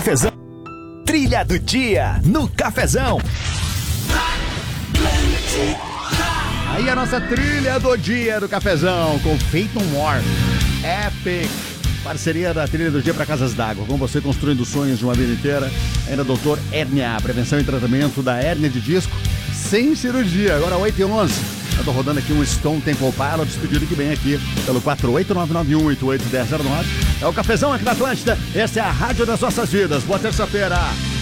Cafezão. Trilha do dia no Cafezão. Aí a nossa trilha do dia do Cafezão com Faith No More. Epic. Parceria da trilha do dia para Casas d'Água. Com você construindo sonhos de uma vida inteira. Ainda Doutor Hérnia, prevenção e tratamento da hérnia de disco sem cirurgia. Agora 8h11. Eu tô rodando aqui um Stone Temple Pilots, pedido que vem aqui pelo 48991881009. É o Cafezão aqui na Atlântida. Essa é a rádio das nossas vidas. Boa terça-feira.